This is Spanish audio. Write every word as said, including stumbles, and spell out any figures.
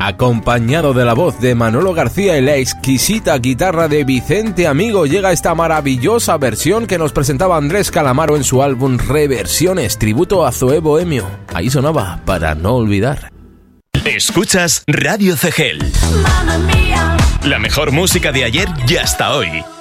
Acompañado de la voz de Manolo García y la exquisita guitarra de Vicente Amigo, llega esta maravillosa versión que nos presentaba Andrés Calamaro en su álbum Reversiones, tributo a Zoé Bohemio. Ahí sonaba Para no olvidar. Escuchas Radio C G L. La mejor música de ayer y hasta hoy.